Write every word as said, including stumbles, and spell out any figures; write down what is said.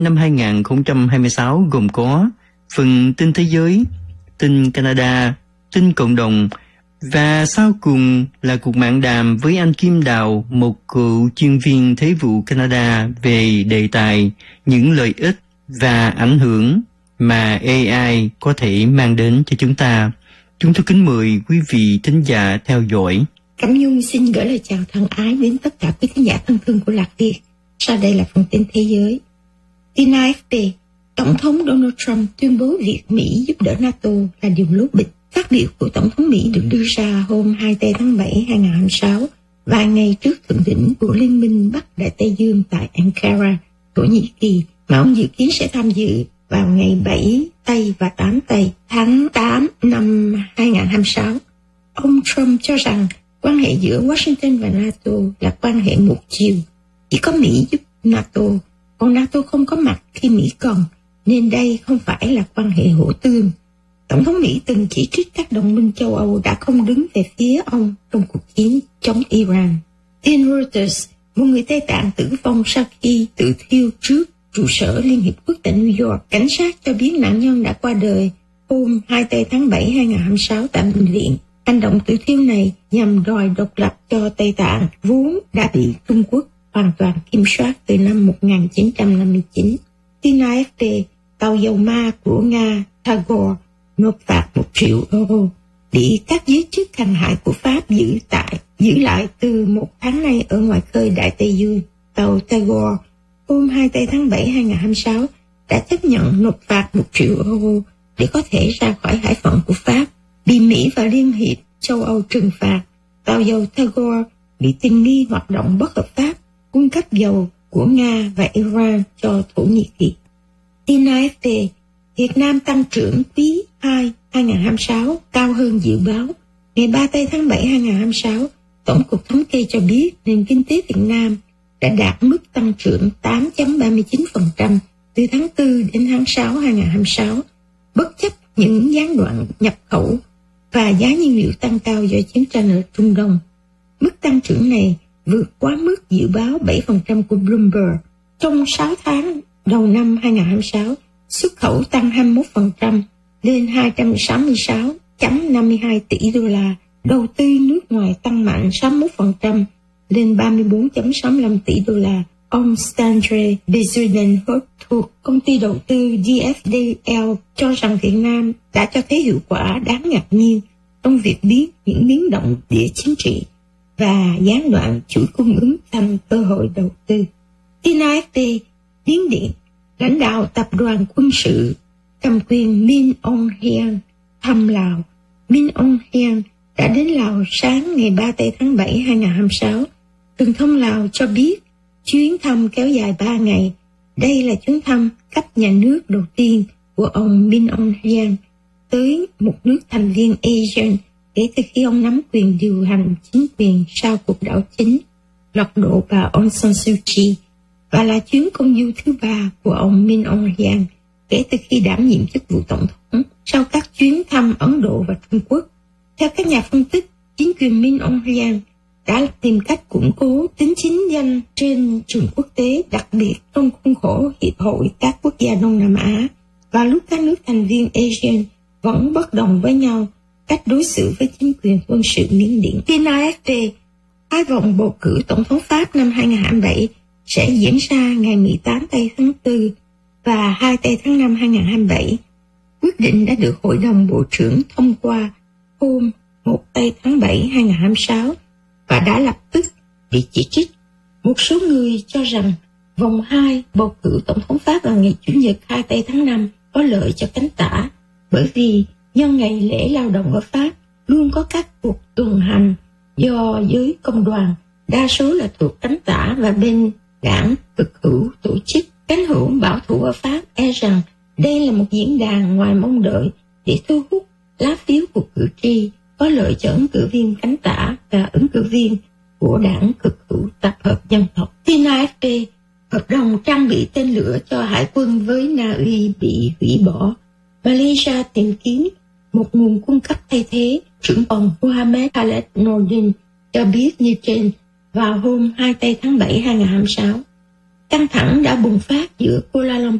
năm hai không hai sáu gồm có phần tin thế giới, tin Canada, tin cộng đồng và sau cùng là cuộc mạng đàm với anh Kim Đào, một cựu chuyên viên Thế vụ Canada về đề tài những lợi ích và ảnh hưởng mà a i có thể mang đến cho chúng ta. Chúng tôi kính mời quý vị thính giả theo dõi. Cẩm Nhung xin gửi lời chào thân ái đến tất cả quý thính giả thân thương của Lạc Việt. Sau đây là phần tin thế giới. Tin a ép pê, Tổng thống Donald Trump tuyên bố việc Mỹ giúp đỡ NATO là điều lố bịch. Phát biểu của Tổng thống Mỹ được đưa ra hôm hai mươi tư tháng bảy hai nghìn không trăm hai mươi sáu, vài ngày trước thượng đỉnh của Liên minh Bắc Đại Tây Dương tại Ankara, Thổ Nhĩ Kỳ, mà ông dự kiến sẽ tham dự vào ngày bảy Tây và tám Tây tháng tám năm hai nghìn không trăm hai mươi sáu. Ông Trump cho rằng quan hệ giữa Washington và NATO là quan hệ một chiều. Chỉ có Mỹ giúp NATO, còn NATO không có mặt khi Mỹ cần, nên đây không phải là quan hệ hỗ tương. Tổng thống Mỹ từng chỉ trích các đồng minh châu Âu đã không đứng về phía ông trong cuộc chiến chống Iran. Tin Reuters, một người Tây Tạng tử vong sau khi tự thiêu trước trụ sở Liên Hiệp Quốc tại New York. Cảnh sát cho biết nạn nhân đã qua đời hôm hai mươi tư tháng bảy hai nghìn không trăm hai mươi sáu tại bệnh viện. Hành động tự thiêu này nhằm đòi độc lập cho Tây Tạng, vốn đã bị Trung Quốc hoàn toàn kiểm soát từ năm một nghìn chín trăm năm mươi chín. Tin a ép pê, tàu dầu ma của Nga Tagore nộp phạt một triệu euro bị các giới chức hàng hải của Pháp giữ tại giữ lại từ một tháng nay ở ngoài khơi Đại Tây Dương. Tàu Tagore hôm hai mươi tư tháng bảy hai nghìn không trăm hai mươi sáu đã chấp nhận nộp phạt một triệu euro để có thể ra khỏi hải phận của Pháp, bị Mỹ và Liên hiệp châu Âu trừng phạt. Tàu dầu Tagore bị tình nghi hoạt động bất hợp pháp, cung cấp dầu của Nga và Iran cho Thổ Nhĩ Kỳ. Tin a ép pê, Việt Nam tăng trưởng quý hai hai nghìn không trăm hai mươi sáu cao hơn dự báo. Ngày ba mươi tháng bảy hai nghìn không trăm hai mươi sáu, Tổng cục Thống kê cho biết nền kinh tế Việt Nam đã đạt mức tăng trưởng tám phẩy ba mươi chín phần trăm từ tháng tư đến tháng sáu hai nghìn không trăm hai mươi sáu, bất chấp những gián đoạn nhập khẩu và giá nhiên liệu tăng cao do chiến tranh ở Trung Đông. Mức tăng trưởng này vượt quá mức dự báo bảy phần trăm của Bloomberg. Trong sáu tháng đầu năm hai nghìn không trăm hai mươi sáu, xuất khẩu tăng hai mươi mốt phần trăm lên hai trăm sáu mươi sáu phẩy năm mươi hai tỷ đô la, đầu tư nước ngoài tăng mạnh sáu mươi mốt phần trăm lên ba mươi bốn phẩy sáu mươi lăm tỷ đô la. Ông Stanley Bezuidenhout thuộc công ty đầu tư đê ép đê lờ cho rằng Việt Nam đã cho thấy hiệu quả đáng ngạc nhiên trong việc biến những biến động địa chính trị và gián đoạn chuỗi cung ứng thành cơ hội đầu tư. Tin a ép pê, Miến Điện, lãnh đạo tập đoàn quân sự cầm quyền Min Aung Hlaing thăm Lào. Min Aung Hlaing đã đến Lào sáng ngày ba mươi tháng bảy hai nghìn không trăm hai mươi sáu. Truyền thông Lào cho biết chuyến thăm kéo dài ba ngày. Đây là chuyến thăm cấp nhà nước đầu tiên của ông Min Aung Hlaing tới một nước thành viên a sê an kể từ khi ông nắm quyền điều hành chính quyền sau cuộc đảo chính lật đổ bà Aung San Suu Kyi, và là chuyến công du thứ ba của ông Min Aung Hlaing kể từ khi đảm nhiệm chức vụ tổng thống sau các chuyến thăm Ấn Độ và Trung Quốc. Theo các nhà phân tích, chính quyền Min Aung Hlaing đã tìm cách củng cố tính chính danh trên trường quốc tế, đặc biệt trong khuôn khổ Hiệp hội các quốc gia Đông Nam Á, và lúc các nước thành viên a sê an vẫn bất đồng với nhau cách đối xử với chính quyền quân sự Miến Điện. Tin a ép pê, hai vòng bầu cử tổng thống Pháp năm hai nghìn không trăm hai mươi bảy sẽ diễn ra ngày mười tám tháng tư và hai mươi tháng năm hai nghìn không trăm hai mươi bảy. Quyết định đã được Hội đồng Bộ trưởng thông qua hôm một tháng bảy hai nghìn không trăm hai mươi sáu và đã lập tức bị chỉ trích. Một số người cho rằng vòng hai bầu cử tổng thống Pháp vào ngày Chủ nhật hai mươi tháng năm có lợi cho cánh tả, bởi vì nhân ngày lễ lao động ở Pháp luôn có các cuộc tuần hành do giới công đoàn, đa số là thuộc cánh tả và bên đảng cực hữu tổ chức. Cánh hữu bảo thủ ở Pháp e rằng đây là một diễn đàn ngoài mong đợi để thu hút lá phiếu của cử tri, có lợi cho ứng cử viên cánh tả và ứng cử viên của đảng cực hữu tập hợp dân tộc. Tin a ép pê, hợp đồng trang bị tên lửa cho hải quân với Na Uy bị hủy bỏ. Malaysia tìm kiếm một nguồn cung cấp thay thế. Trưởng phòng Mohammed Khaled Nordin cho biết như trên vào hôm hai mươi tư tháng bảy hai nghìn không trăm hai mươi sáu. Căng thẳng đã bùng phát giữa Kuala Lumpur